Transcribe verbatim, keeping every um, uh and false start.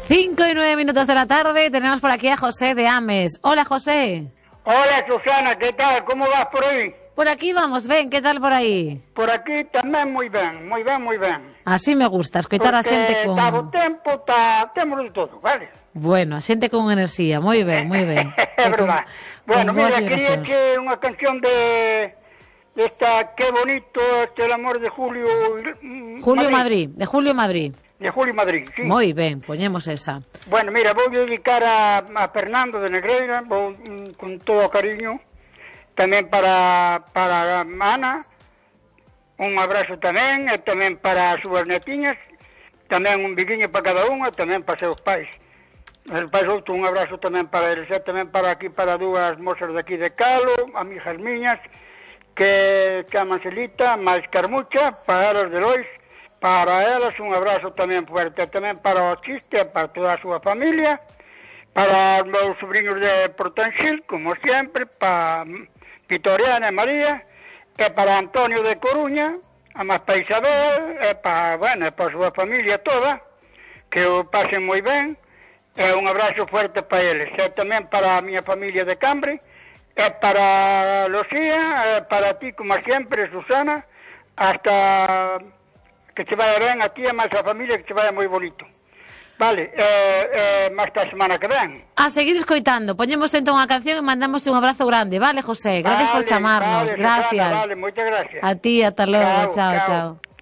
Cinco y nueve minutos de la tarde, tenemos por aquí a José de Ames. Hola, José. Hola, Susana, ¿qué tal? ¿Cómo vas por aí? Por aquí vamos, ben, ¿qué tal por aí? Por aquí tamén moi ben, moi ben, moi ben. Así me gusta, escoitar a xente con... Porque está bo tempo, está... temos de todo, vale? Bueno, a xente con enerxía, moi ben, moi ben. É verdad. Bueno, con mira, quería que unha canción de... esta, qué bonito, este el amor de Julio... Julio Madrid, de Julio Madrid. De Julio Madrid, sí. Moi ben, poñemos esa. Bueno, mira, vou dedicar a, a Fernando de Negreira, vou, con todo o cariño, tamén para, para Ana, un abrazo tamén, e tamén para as súas netiñas, tamén un biquiño para cada unha, tamén para seus pais. El pais outro, un abrazo tamén para eles, e tamén para aquí, para dúas mozas de aquí de Calo, amigas miñas, que chaman Celita, máis Carmucha, para elas de Lois, para elas un abrazo tamén fuerte, tamén para o Chiste, para toda a súa familia, para os meus sobrinhos de Portanxil, como sempre, para Vitoriana e María, e para Antonio de Coruña, a máis para Isabel, e para, bueno, para a súa familia toda, que o pasen moi ben, e un abrazo fuerte para eles, e tamén para a miña familia de Cambre, e para Lucía, e para ti, como sempre, Susana, hasta... que se vaya ben a ti e máis a familia, que se vaya moi bonito. Vale, eh, eh, máis a semana que ven. A seguir escoitando, poñemos entón unha canción e mandamos un abrazo grande, vale, José? Gracias vale, por chamarnos, vale, gracias. Susana, vale, moitas gracias. A ti, ata logo, chao, chao. chao. chao.